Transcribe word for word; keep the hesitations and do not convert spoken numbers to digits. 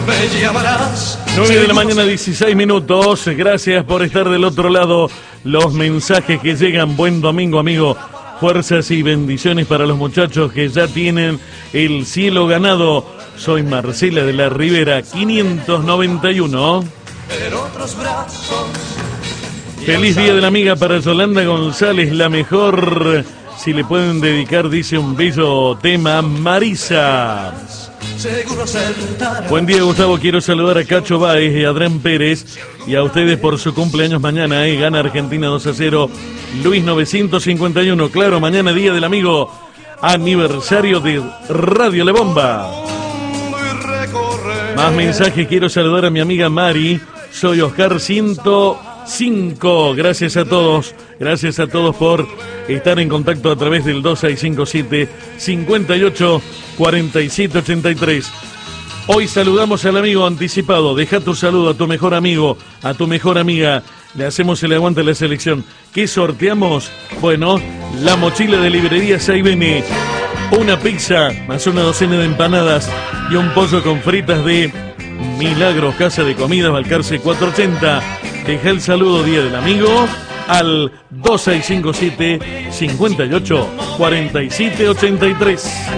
me llamarás. nueve de la mañana, dieciséis minutos. Gracias por estar del otro lado. Los mensajes que llegan. Buen domingo, amigo. Fuerzas y bendiciones para los muchachos que ya tienen el cielo ganado. Soy Marcela de la Ribera, quinientos noventa y uno. Feliz Día de la Amiga para Yolanda González, la mejor. Si le pueden dedicar, dice, un bello tema, Marisa. Buen día, Gustavo. Quiero saludar a Cacho Báez y a Adrián Pérez y a ustedes por su cumpleaños mañana. ¿eh? Gana Argentina dos a cero. Luis novecientos cincuenta y uno. Claro, mañana Día del Amigo. Aniversario de Radio La Bomba. Más mensajes. Quiero saludar a mi amiga Mari. Soy Oscar ciento cinco. Gracias a todos. Gracias a todos por estar en contacto a través del dos seis cinco siete, cinco ocho, cuatro siete ocho tres. Hoy saludamos al amigo anticipado. Deja tu saludo a tu mejor amigo, a tu mejor amiga. Le hacemos el aguante a la selección. ¿Qué sorteamos? Bueno, la mochila de librería Saibene, una pizza, más una docena de empanadas y un pollo con fritas de Milagros Casa de Comidas, Balcarce cuatrocientos ochenta. Deja el saludo, Día del Amigo, al dos seis cinco siete, cinco ocho, cuatro siete ocho tres.